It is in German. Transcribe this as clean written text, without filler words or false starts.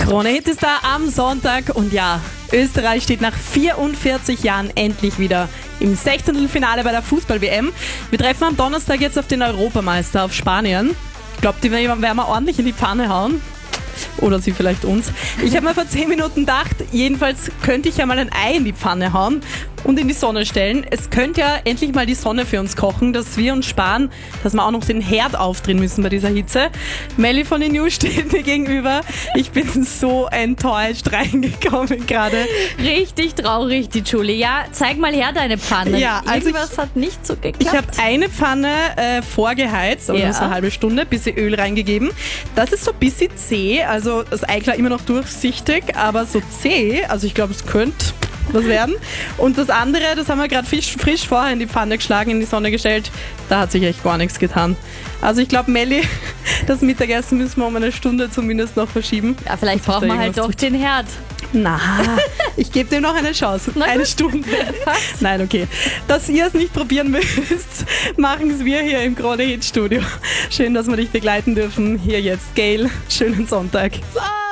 Krone Hit ist da am Sonntag und ja, Österreich steht nach 44 Jahren endlich wieder im 16. Finale bei der Fußball-WM. Wir treffen am Donnerstag jetzt auf den Europameister, auf Spanien. Ich glaube, die werden wir ordentlich in die Pfanne hauen. Oder sie vielleicht uns. Ich habe mir vor 10 Minuten gedacht, jedenfalls könnte ich ja mal ein Ei in die Pfanne hauen und in die Sonne stellen. Es könnte ja endlich mal die Sonne für uns kochen, dass wir uns sparen, dass wir auch noch den Herd aufdrehen müssen bei dieser Hitze. Melli von den News steht mir gegenüber. Ich bin so enttäuscht reingekommen gerade. Richtig traurig, die Julie. Ja, zeig mal her deine Pfanne. Ja, also Irgendwas hat nicht so geklappt. Ich habe eine Pfanne vorgeheizt, also nur so eine halbe Stunde, bisschen Öl reingegeben. Das ist so ein bisschen zäh, also das Ei klar immer noch durchsichtig, aber so zäh, also ich glaube, es könnte was werden. Und das andere, das haben wir gerade frisch vorher in die Pfanne geschlagen, in die Sonne gestellt, da hat sich echt gar nichts getan. Also ich glaube, Melli, das Mittagessen müssen wir um eine Stunde zumindest noch verschieben. Ja, vielleicht brauchen wir halt doch den Herd. Na, ich gebe dem noch eine Chance. Eine Stunde. Nein, okay. Dass ihr es nicht probieren müsst, machen es wir hier im Krone Hit Studio. Schön, dass wir dich begleiten dürfen. Hier jetzt Gail. Schönen Sonntag.